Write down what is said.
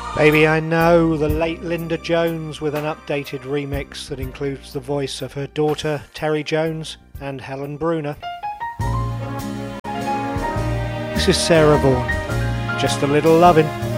Baby I Know, the late Linda Jones with an updated remix that includes the voice of her daughter Terry Jones and Helen Bruner. This is Sarah Vaughan, Just a Little Lovin'.